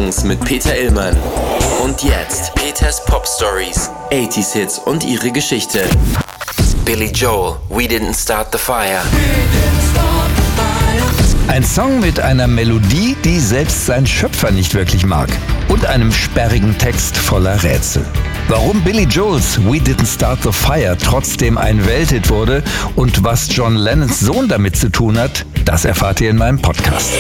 Songs mit Peter Illmann. Und jetzt Peters Pop Stories, 80s Hits und ihre Geschichte. Billy Joel, We Didn't Start the Fire. Ein Song mit einer Melodie, die selbst sein Schöpfer nicht wirklich mag. Und einem sperrigen Text voller Rätsel. Warum Billy Joels We Didn't Start the Fire trotzdem ein Welthit wurde und was John Lennons Sohn damit zu tun hat, das erfahrt ihr in meinem Podcast.